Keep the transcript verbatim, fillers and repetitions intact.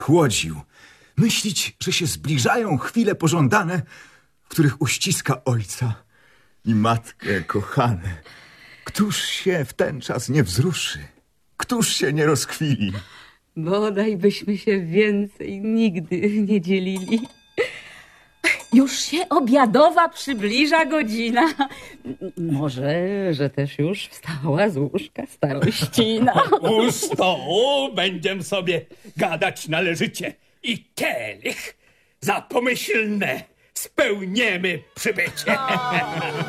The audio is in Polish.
płodził. Myślić, że się zbliżają chwile pożądane, w których uściska ojca i matkę kochane. Któż się w ten czas nie wzruszy? Któż się nie rozkwili? Bodaj byśmy się więcej nigdy nie dzielili. Już się obiadowa przybliża godzina. Może, że też już wstała z łóżka starościna. U stołu będziem sobie gadać należycie. I kielich za pomyślne spełniemy przybycie.